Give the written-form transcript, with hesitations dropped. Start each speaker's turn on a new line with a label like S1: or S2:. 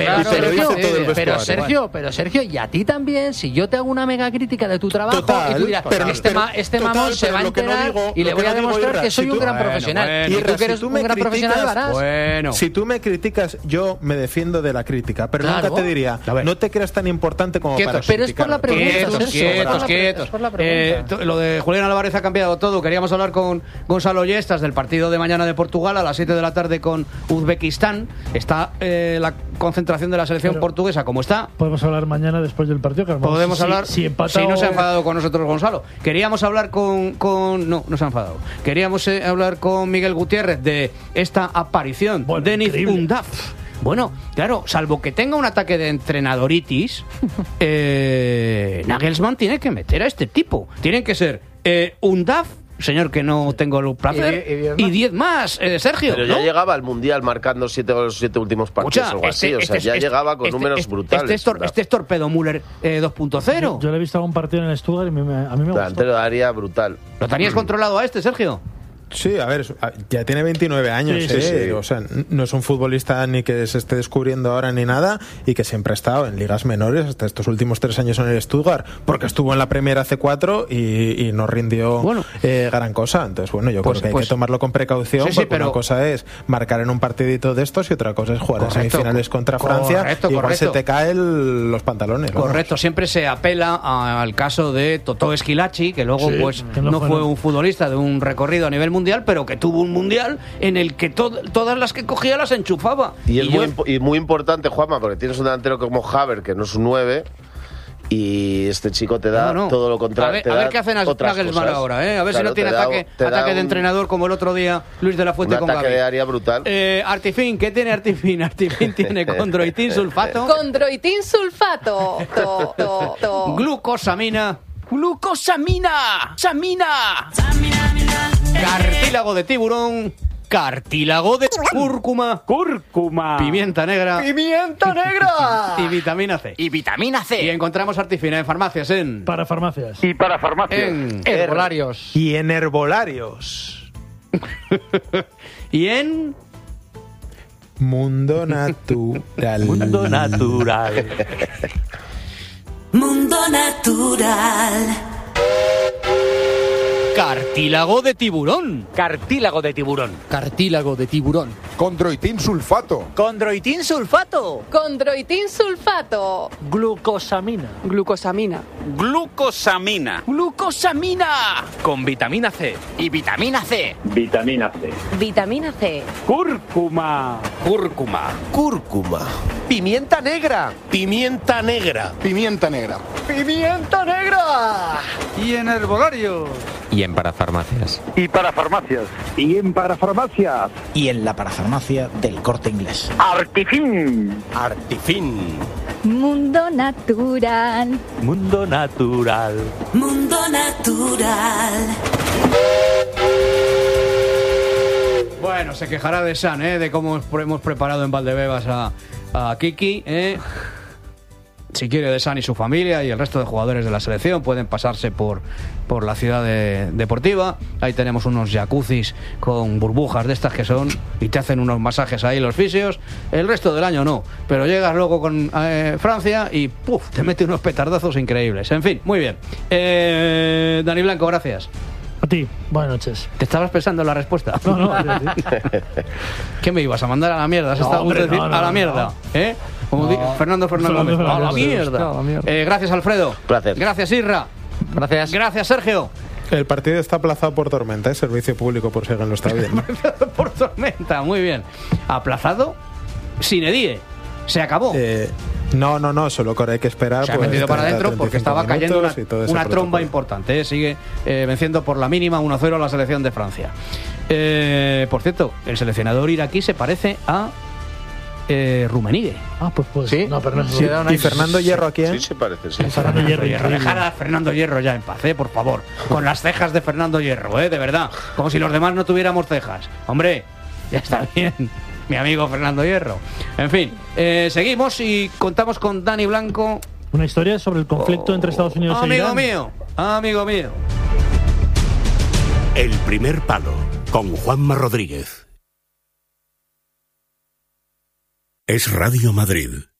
S1: Pero Sergio, y a ti también, si yo te hago una mega crítica de tu trabajo, y tú dirás, este mamón se va a enterar y le voy a demostrar que soy un gran profesional. Y tú que eres un gran profesional lo harás.
S2: Bueno. Si tú me criticas, yo me defiendo de la crítica, pero nunca te diría, no te creas tan importante como para criticar.
S1: Pero es por la pregunta.
S2: Quietos. Lo de Julián Álvarez ha cambiado todo. Queríamos hablar con Gonzalo Yestas del partido de mañana de Portugal a las 7 de la tarde con Uzbekistán. Está la concentración de la selección portuguesa como está.
S3: Podemos hablar mañana después del partido. Que
S2: podemos hablar
S3: si empata
S2: no se ha enfadado con nosotros Gonzalo. Queríamos hablar no se ha enfadado. Queríamos hablar con Miguel Gutiérrez de esta aparición de Denis Undav. Bueno, claro, salvo que tenga un ataque de entrenadoritis, Nagelsmann tiene que meter a este tipo. Tienen que ser Undav, señor que no tengo el placer, y 10 más, Sergio.
S4: Pero ya llegaba al Mundial marcando 7 de los 7 últimos partidos o algo así. Ya llegaba con números brutales.
S2: Este es Torpedo Müller 2.0.
S3: Yo le he visto algún partido en el Stuttgart y a mí me gustó.
S4: Delantero de área brutal.
S2: ¿Lo tenías controlado a este, Sergio?
S5: Sí, a ver, ya tiene 29 años,
S4: sí.
S5: O sea, no es un futbolista ni que se esté descubriendo ahora ni nada, y que siempre ha estado en ligas menores hasta estos últimos 3 años en el Stuttgart, porque estuvo en la Premier hace 4 y no rindió gran cosa. Entonces, bueno, yo creo que hay que tomarlo con precaución, porque una cosa es marcar en un partidito de estos y otra cosa es jugar a semifinales contra Francia, y igual se te caen los pantalones.
S2: Correcto, siempre se apela al caso de Totò Schillaci, que luego no fue un futbolista de un recorrido a nivel mundial, pero que tuvo un mundial en el que todas las que cogía las enchufaba.
S4: Y muy importante, Juanma, porque tienes un delantero como Havertz, que no es un 9, y este chico te da todo lo contrario.
S2: A ver qué hacen Nagelsmann ahora, a ver si no tiene ataque de entrenador como el otro día Luis de la Fuente con Gavi.
S4: Un ataque de área brutal.
S2: Artifin, ¿qué tiene Artifin? Artifin tiene condroitin sulfato.
S6: Condroitin sulfato.
S2: Glucosamina. Cartílago de tiburón. Cartílago de cúrcuma. Pimienta negra. Y vitamina C. Y encontramos Artifina en farmacias,
S3: para farmacias.
S2: En herbolarios.
S5: Y en herbolarios.
S2: Y en
S5: Mundo Natural.
S7: Mundo Natural.
S2: Cartílago de tiburón.
S8: Condroitin sulfato.
S3: Glucosamina.
S7: Con vitamina C.
S6: Y vitamina C.
S7: Cúrcuma.
S8: Pimienta negra.
S2: Y en herbolarios.
S9: Y en parafarmacias.
S7: Y en parafarmacias.
S10: Y en la parafarmacia del Corte Inglés.
S7: Artifin.
S6: Mundo natural.
S2: Bueno, se quejará de San, de cómo hemos preparado en Valdebebas a Kiki, Si quiere, de San y su familia y el resto de jugadores de la selección pueden pasarse por la ciudad deportiva. Ahí tenemos unos jacuzzis con burbujas de estas que son, y te hacen unos masajes ahí los fisios. El resto del año no, pero llegas luego con Francia y te mete unos petardazos increíbles. En fin, muy bien. Dani Blanco, gracias.
S3: A ti, buenas noches.
S2: ¿Te estabas pensando en la respuesta?
S3: No.
S2: ¿Qué me ibas a mandar a la mierda? A la mierda, Como Fernando Gómez. A la mierda. Gracias, Alfredo.
S4: Placer.
S2: Gracias, Irra. Gracias, Sergio.
S5: El partido está aplazado por tormenta, servicio público por si alguien lo está viendo.
S2: Por tormenta, muy bien. ¿Aplazado? Sin edie. Se acabó.
S5: No, solo que hay que esperar.
S2: Se ha metido para adentro porque estaba cayendo una tromba importante. Sigue venciendo por la mínima 1-0 a la selección de Francia. Por cierto, el seleccionador iraquí se parece a Rummenigge.
S3: Pues
S2: ¿sí?
S3: No, pero no
S5: sí. ¿Y Fernando Hierro a quién?
S4: Sí, se parece, sí.
S3: Fernando Hierro.
S2: Dejar a Fernando Hierro ya en paz, por favor. Con las cejas de Fernando Hierro, de verdad. Como si los demás no tuviéramos cejas. Hombre, ya está bien. Mi amigo Fernando Hierro. En fin, seguimos y contamos con Dani Blanco.
S3: Una historia sobre el conflicto entre Estados Unidos e Irán.
S2: Amigo mío.
S11: El primer palo, con Juanma Rodríguez. es Radio Madrid.